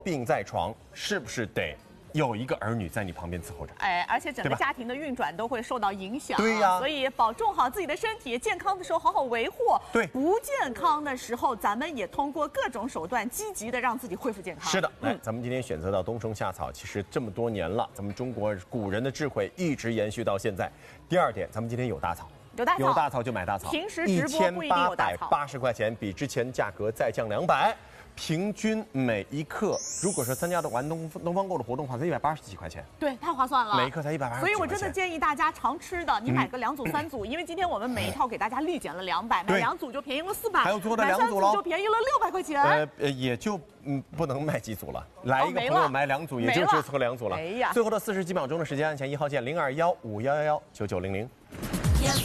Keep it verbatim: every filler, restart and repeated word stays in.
病在床，是不是得有一个儿女在你旁边伺候着？ 哎，而且整个家庭的运转都会受到影响。 对呀， 所以保重好自己的身体，健康的时候好好维护。 对， 不健康的时候，咱们也通过各种手段积极的让自己恢复健康。 是的，来，咱们今天选择到冬虫夏草，其实这么多年了，咱们中国古人的智慧一直延续到现在。第二点，咱们今天有大草。 有大草， 有大草就买大草。 平时直播不一定有大草。一千八百八十块钱，比之前价格再降两百，平均每一克，如果说参加的完东东方购的活动的话，才一百八十几块钱。 对，太划算了。 每一克才一百八十。 所以我真的建议大家常吃的，你买个两组、三组，因为今天我们每一套给大家立减了两百，买两组就便宜了四百， 还有做的两组喽，就便宜了六百块钱。 呃呃，也就嗯不能卖几组了，来一个朋友买两组，也就只凑两组了。 哎呀， 最后的四十几秒钟的时间，按下一号键零二幺五幺幺幺九九零零。